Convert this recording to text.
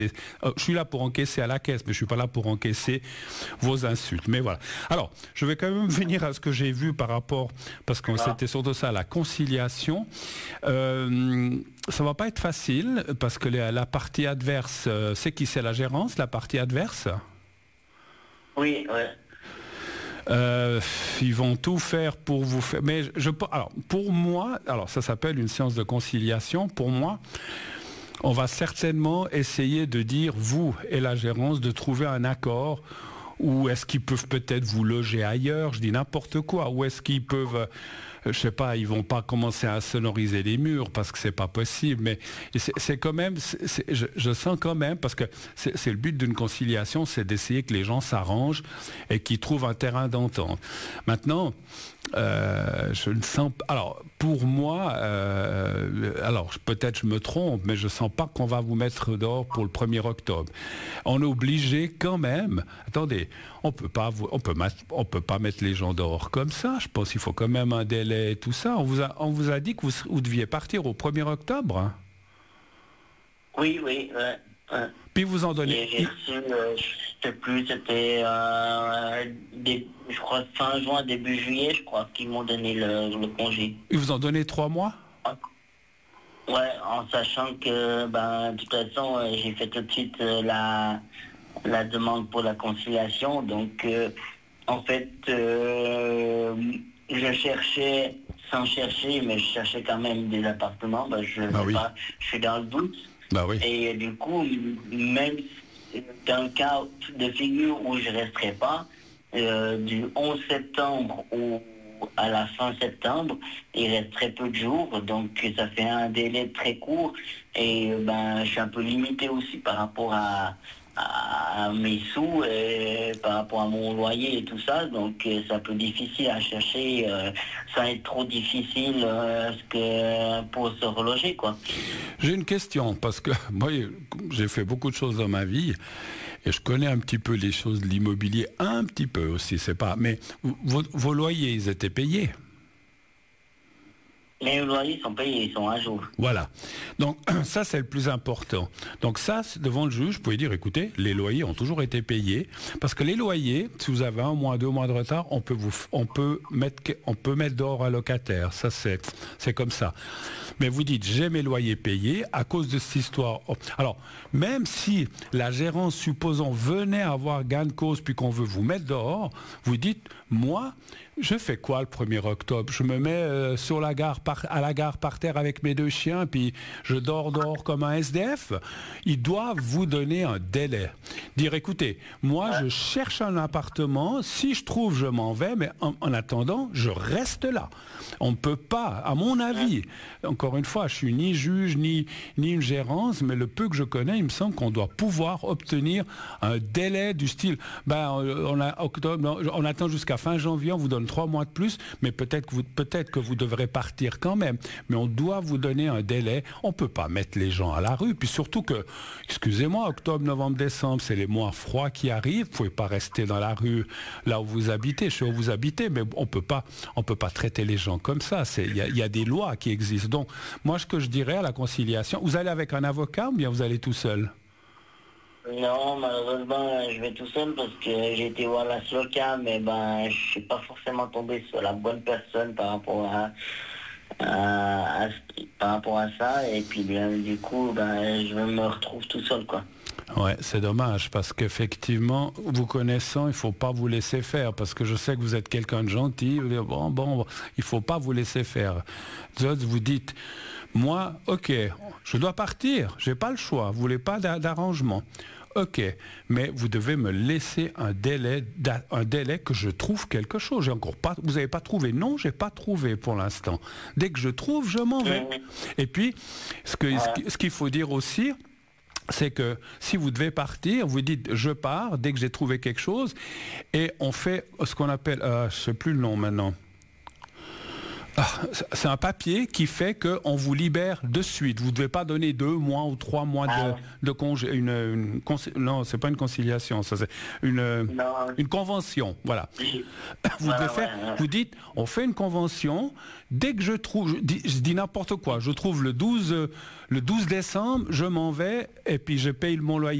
Je suis là pour encaisser à la caisse, mais je suis pas là pour encaisser vos insultes. Mais voilà. Alors, je vais quand même venir à ce que j'ai vu par rapport, parce que c'était surtout ça, la conciliation. Ça va pas être facile, parce que la partie adverse, c'est qui? C'est la gérance, la partie adverse? Oui, ouais. Ils vont tout faire pour vous faire. Mais alors, pour moi, alors ça s'appelle une séance de conciliation. Pour moi, on va certainement essayer de dire, vous et la gérance, de trouver un accord. Ou est-ce qu'ils peuvent peut-être vous loger ailleurs? Je dis n'importe quoi. Ou est-ce qu'ils peuvent, je sais pas, ils vont pas commencer à sonoriser les murs parce que c'est pas possible. Mais c'est quand même, je sens quand même, parce que c'est le but d'une conciliation, c'est d'essayer que les gens s'arrangent et qu'ils trouvent un terrain d'entente. Maintenant, je ne sens pas. Alors, pour moi, alors peut-être je me trompe, mais je sens pas qu'on va vous mettre dehors pour le 1er octobre. On est obligé quand même. Attendez, on peut pas mettre les gens dehors comme ça. Je pense qu'il faut quand même un délai et tout ça. On vous a dit que vous deviez partir au 1er octobre. Hein? Oui, ouais. Puis vous en donnez. J'ai reçu, je sais plus, c'était je crois fin juin, début juillet, je crois, qu'ils m'ont donné le congé. Ils vous ont donné 3 mois? Ouais, en sachant que, de toute façon, j'ai fait tout de suite la demande pour la conciliation. Donc, en fait, je cherchais, sans chercher, mais je cherchais quand même des appartements. Je suis dans le doute. Oui. Et du coup, même dans le cas de figure où je ne resterai pas, du 11 septembre à la fin septembre, il reste très peu de jours, donc ça fait un délai très court. Et je suis un peu limité aussi par rapport à mes sous et par rapport à mon loyer et tout ça, donc c'est un peu difficile à chercher sans être trop difficile pour se reloger, quoi. J'ai une question, parce que moi j'ai fait beaucoup de choses dans ma vie et je connais un petit peu les choses de l'immobilier, un petit peu aussi, c'est pas, mais vos loyers, ils étaient payés? Les loyers sont payés, ils sont à jour. Voilà. Donc ça, c'est le plus important. Donc ça, devant le juge, vous pouvez dire, écoutez, les loyers ont toujours été payés, parce que les loyers, si vous avez 1 mois, 2 mois de retard, on peut mettre dehors un locataire. Ça, c'est comme ça. Mais vous dites, j'ai mes loyers payés à cause de cette histoire. Alors, même si la gérance, supposons, venait avoir gain de cause puis qu'on veut vous mettre dehors, vous dites, moi, je fais quoi le 1er octobre? Je me mets à la gare par terre avec mes 2 chiens, puis je dors dehors comme un SDF. Ils doivent vous donner un délai. Dire, écoutez, moi, je cherche un appartement. Si je trouve, je m'en vais, mais en attendant, je reste là. On ne peut pas, à mon avis, encore une fois, je suis ni juge, ni une gérance, mais le peu que je connais, il me semble qu'on doit pouvoir obtenir un délai du style, on attend jusqu'à fin janvier, on vous donne 3 mois de plus, mais peut-être que vous devrez partir quand même. Mais on doit vous donner un délai. On ne peut pas mettre les gens à la rue. Puis surtout que, excusez-moi, octobre, novembre, décembre, c'est les mois froids qui arrivent. Vous ne pouvez pas rester dans la rue là où vous habitez. Je sais où vous habitez, mais on peut pas traiter les gens comme ça. Il y a des lois qui existent. Donc, moi, ce que je dirais à la conciliation, vous allez avec un avocat ou bien vous allez tout seul? Non, malheureusement, je vais tout seul parce que j'ai été voir la SLOCA, mais je suis pas forcément tombé sur la bonne personne par rapport à ça. Et puis, du coup, je me retrouve tout seul, quoi. Ouais, c'est dommage parce qu'effectivement, vous connaissant, il faut pas vous laisser faire parce que je sais que vous êtes quelqu'un de gentil. Vous dites, bon, il faut pas vous laisser faire. Vous dites, moi, ok, je dois partir, j'ai pas le choix. Vous voulez pas d'arrangement. Ok, mais vous devez me laisser un délai que je trouve quelque chose. J'ai encore pas, vous n'avez pas trouvé? Non, j'ai pas trouvé pour l'instant. Dès que je trouve, je m'en vais. Et puis, ce qu'il faut dire aussi, c'est que si vous devez partir, vous dites je pars dès que j'ai trouvé quelque chose et on fait ce qu'on appelle, je ne sais plus le nom maintenant. C'est un papier qui fait qu'on vous libère de suite. Vous ne devez pas donner 2 mois ou 3 mois de congé. Non, c'est pas une conciliation, ça c'est une convention. Voilà. Vous dites, on fait une convention. Dès que je trouve, je dis n'importe quoi, je trouve le 12 décembre, je m'en vais et puis je paye mon loyer.